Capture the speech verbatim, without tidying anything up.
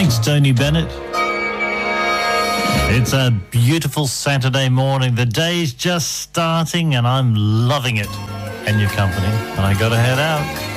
Thanks, Tony Bennett. It's a beautiful Saturday morning. The day's just starting and I'm loving it and your company. And I got to head out.